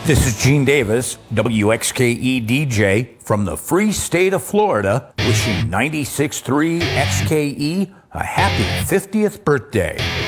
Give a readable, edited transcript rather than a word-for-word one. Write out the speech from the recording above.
This is Gene Davis, WXKE DJ from the free state of Florida, wishing 96.3 XKE a happy 50th birthday.